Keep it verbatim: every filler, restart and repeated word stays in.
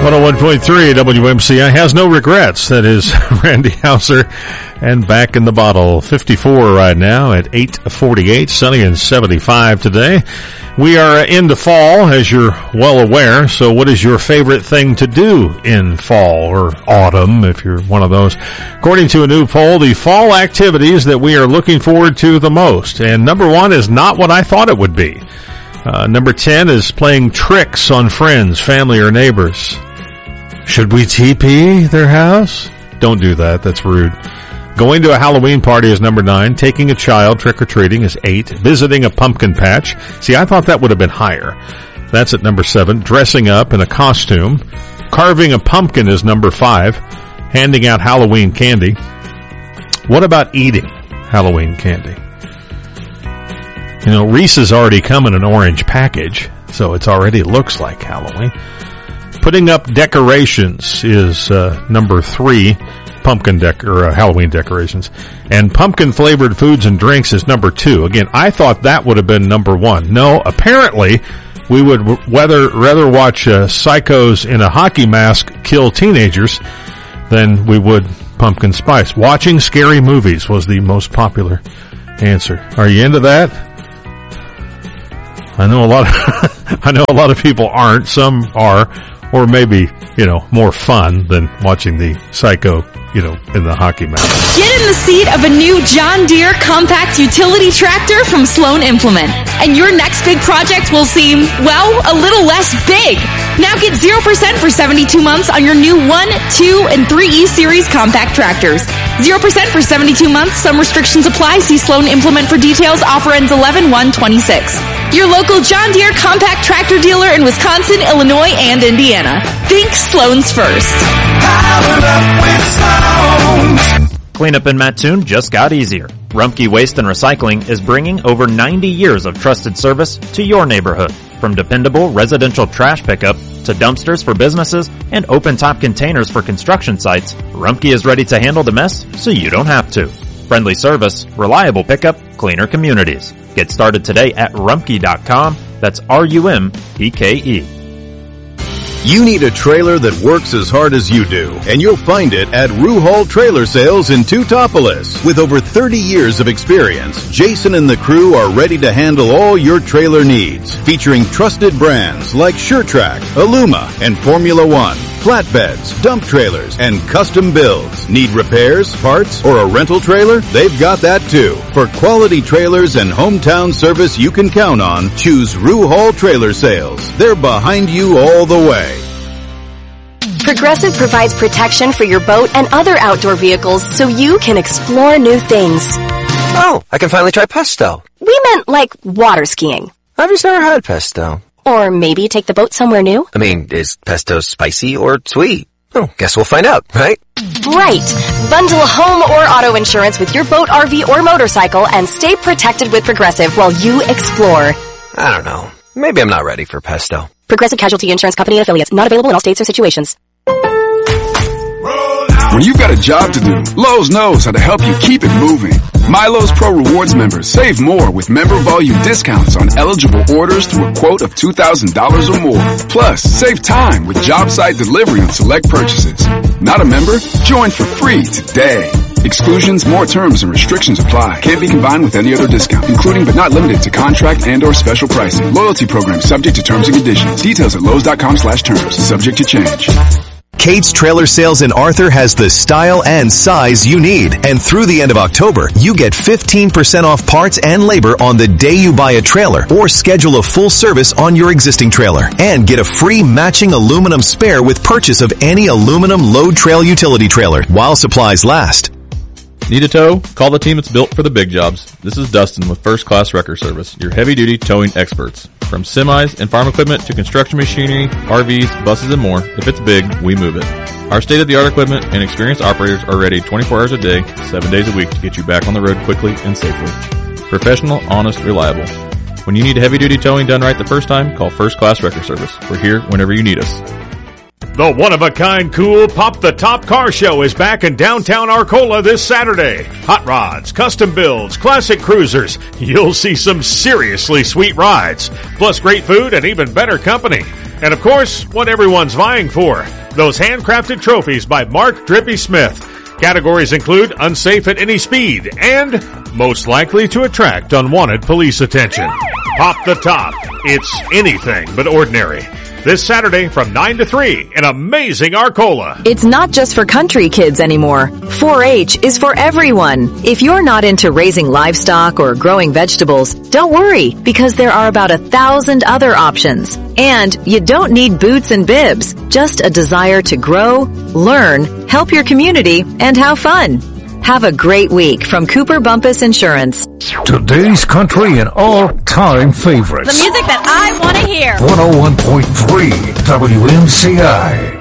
one oh one point three W M C I has no regrets. That is Randy Houser, and back in the bottle. fifty-four right now at eight forty-eight, sunny and seventy-five today. We are into fall, as you're well aware. So what is your favorite thing to do in fall or autumn, if you're one of those? According to a new poll, the fall activities that we are looking forward to the most. And number one is not what I thought it would be. Uh, number ten is playing tricks on friends, family, or neighbors. Should we T P their house? Don't do that. That's rude. Going to a Halloween party is number nine. Taking a child trick-or-treating is eight. Visiting a pumpkin patch. See, I thought that would have been higher. That's at number seven. Dressing up in a costume. Carving a pumpkin is number five. Handing out Halloween candy. What about eating Halloween candy? You know, Reese's already come in an orange package, so it already looks like Halloween. Putting up decorations is uh, number three. Pumpkin dec- or uh, Halloween decorations. And pumpkin-flavored foods and drinks is number two. Again, I thought that would have been number one. No, apparently we would rather, rather watch uh, psychos in a hockey mask kill teenagers than we would pumpkin spice. Watching scary movies was the most popular answer. Are you into that? I know a lot of, I know a lot of people aren't. Some are. Or maybe, you know, more fun than watching the psycho, you know, in the hockey match. Get in the seat of a new John Deere compact utility tractor from Sloan Implement, and your next big project will seem, well, a little less big. Now get zero percent for seventy-two months on your new one, two, and three E Series compact tractors. zero percent for seventy-two months. Some restrictions apply. See Sloan Implement for details. Offer ends eleven one twenty-six. Your local John Deere compact tractor dealer in Wisconsin, Illinois, and Indiana. Think Sloan's first. Powered up with Sloan. Cleanup in Mattoon just got easier. Rumpke Waste and Recycling is bringing over ninety years of trusted service to your neighborhood. From dependable residential trash pickup to dumpsters for businesses and open-top containers for construction sites, Rumpke is ready to handle the mess so you don't have to. Friendly service, reliable pickup, cleaner communities. Get started today at rumpke dot com. That's R U M P K E. You need a trailer that works as hard as you do, and you'll find it at Ruhal Trailer Sales in Teutopolis. With over thirty years of experience, Jason and the crew are ready to handle all your trailer needs, featuring trusted brands like SureTrack, Aluma, and Formula One. Flatbeds, dump trailers, and custom builds. Need repairs, parts, or a rental trailer? They've got that too. For quality trailers and hometown service you can count on, choose Ruhal Trailer Sales. They're behind you all the way. Progressive provides protection for your boat and other outdoor vehicles so you can explore new things. Oh, I can finally try pesto. We meant like water skiing. I've just never had pesto. Or maybe take the boat somewhere new. I mean, is pesto spicy or sweet? Oh, guess we'll find out, right? Right. Bundle home or auto insurance with your boat, R V, or motorcycle and stay protected with Progressive while you explore. I don't know. Maybe I'm not ready for pesto. Progressive Casualty Insurance Company and affiliates. Not available in all states or situations. When you've got a job to do, Lowe's knows how to help you keep it moving. MyLowe's Pro Rewards members save more with member volume discounts on eligible orders through a quote of two thousand dollars or more. Plus, save time with job site delivery on select purchases. Not a member? Join for free today. Exclusions, more terms, and restrictions apply. Can't be combined with any other discount, including but not limited to contract and or special pricing. Loyalty program subject to terms and conditions. Details at Lowe's.com slash terms. Subject to change. Kate's Trailer Sales in Arthur has the style and size you need. And through the end of October, you get fifteen percent off parts and labor on the day you buy a trailer or schedule a full service on your existing trailer. And get a free matching aluminum spare with purchase of any aluminum load trail utility trailer while supplies last. Need a tow? Call the team that's built for the big jobs. This is Dustin with First Class Wrecker Service, your heavy-duty towing experts. From semis and farm equipment to construction machinery, R Vs, buses, and more, if it's big, we move it. Our state-of-the-art equipment and experienced operators are ready twenty-four hours a day, seven days a week to get you back on the road quickly and safely. Professional, honest, reliable. When you need heavy-duty towing done right the first time, call First Class Wrecker Service. We're here whenever you need us. The one-of-a-kind cool Pop the Top Car Show is back in downtown Arcola this Saturday. Hot rods, custom builds, classic cruisers. You'll see some seriously sweet rides, plus great food and even better company. And of course, what everyone's vying for, those handcrafted trophies by Mark Drippy Smith. Categories include unsafe at any speed and most likely to attract unwanted police attention. Pop the Top. It's anything but ordinary. This Saturday from nine to three in amazing Arcola. It's not just for country kids anymore. four H is for everyone. If you're not into raising livestock or growing vegetables, don't worry, because there are about a thousand other options. And you don't need boots and bibs, just a desire to grow, learn, help your community, and have fun. Have a great week from Cooper Bumpus Insurance. Today's country and all-time favorites. The music that I want to hear. one oh one point three W M C I.